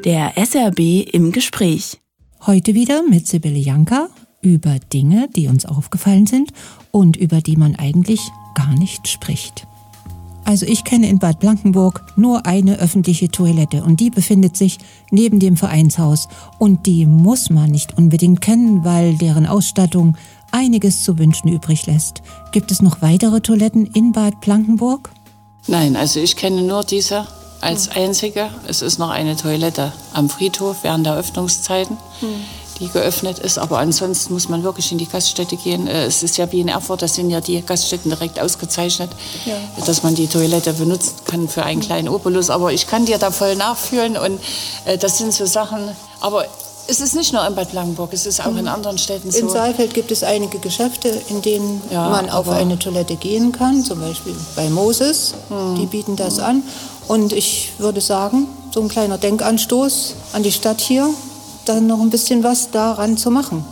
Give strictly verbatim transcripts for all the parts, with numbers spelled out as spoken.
Der S R B im Gespräch. Heute wieder mit Sibylle Janka über Dinge, die uns aufgefallen sind und über die man eigentlich gar nicht spricht. Also ich kenne in Bad Blankenburg nur eine öffentliche Toilette und die befindet sich neben dem Vereinshaus. Und die muss man nicht unbedingt kennen, weil deren Ausstattung einiges zu wünschen übrig lässt. Gibt es noch weitere Toiletten in Bad Blankenburg? Nein, also ich kenne nur diese als einzige. Es ist noch eine Toilette am Friedhof während der Öffnungszeiten, hm. die geöffnet ist. Aber ansonsten muss man wirklich in die Gaststätte gehen. Es ist ja wie in Erfurt, da sind ja die Gaststätten direkt ausgezeichnet, ja. dass man die Toilette benutzen kann für einen kleinen Obolus. Aber ich kann dir da voll nachfühlen und äh, das sind so Sachen. Aber es ist nicht nur in Bad Blankenburg, es ist auch mhm. in anderen Städten so. In Saalfeld gibt es einige Geschäfte, in denen ja, man auf eine Toilette gehen kann, zum Beispiel bei Moses, mhm. die bieten das mhm. an. Und ich würde sagen, so ein kleiner Denkanstoß an die Stadt hier, dann noch ein bisschen was daran zu machen.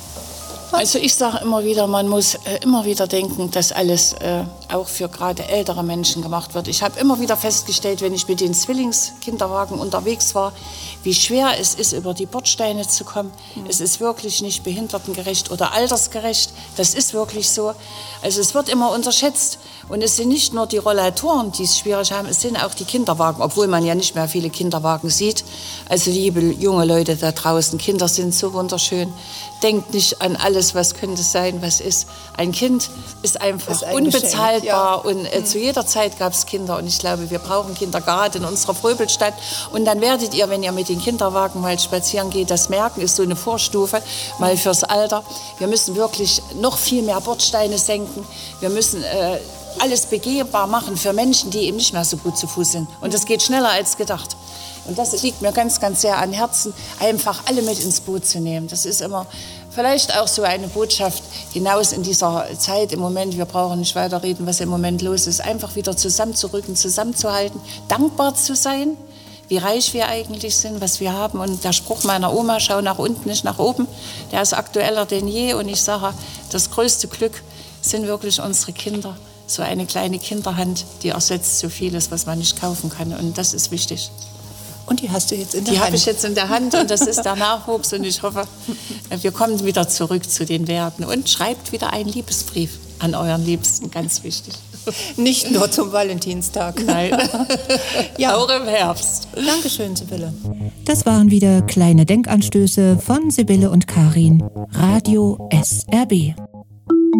Also ich sage immer wieder, man muss äh, immer wieder denken, dass alles äh, auch für gerade ältere Menschen gemacht wird. Ich habe immer wieder festgestellt, wenn ich mit den Zwillingskinderwagen unterwegs war, wie schwer es ist, über die Bordsteine zu kommen. Mhm. Es ist wirklich nicht behindertengerecht oder altersgerecht. Das ist wirklich so. Also es wird immer unterschätzt. Und es sind nicht nur die Rollatoren, die es schwierig haben, es sind auch die Kinderwagen, obwohl man ja nicht mehr viele Kinderwagen sieht. Also liebe junge Leute da draußen, Kinder sind so wunderschön. Denkt nicht an alles, was könnte sein, was ist. Ein Kind ist einfach ist ein unbezahlbar Geschenk, ja. und äh, mhm. zu jeder Zeit gab es Kinder. Und ich glaube, wir brauchen Kinder gerade in unserer Fröbelstadt. Und dann werdet ihr, wenn ihr mit den Kinderwagen mal spazieren geht, das merken, ist so eine Vorstufe mal fürs Alter. Wir müssen wirklich noch viel mehr Bordsteine senken. Wir müssen äh, alles begehbar machen für Menschen, die eben nicht mehr so gut zu Fuß sind. Und das geht schneller als gedacht. Und das liegt mir ganz, ganz sehr an Herzen, einfach alle mit ins Boot zu nehmen. Das ist immer vielleicht auch so eine Botschaft hinaus in dieser Zeit im Moment. Wir brauchen nicht weiterreden, was im Moment los ist. Einfach wieder zusammenzurücken, zusammenzuhalten, dankbar zu sein, wie reich wir eigentlich sind, was wir haben. Und der Spruch meiner Oma, schau nach unten, nicht nach oben, der ist aktueller denn je. Und ich sage, das größte Glück sind wirklich unsere Kinder. So eine kleine Kinderhand, die ersetzt so vieles, was man nicht kaufen kann. Und das ist wichtig. Und die hast du jetzt in der die Hand? Die habe ich jetzt in der Hand und das ist der Nachwuchs. Und ich hoffe, wir kommen wieder zurück zu den Werten. Und schreibt wieder einen Liebesbrief an euren Liebsten, ganz wichtig. Nicht nur zum Valentinstag. Nein, ja. auch im Herbst. Dankeschön, Sibylle. Das waren wieder kleine Denkanstöße von Sibylle und Karin. Radio S R B.